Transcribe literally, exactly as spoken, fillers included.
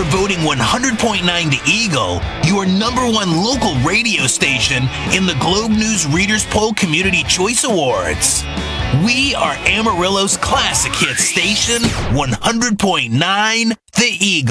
voting one hundred point nine to Eagle, your number one local radio station in the Globe News Readers Poll Community Choice Awards. We are Amarillo's classic hit station, one hundred point nine The Eagle.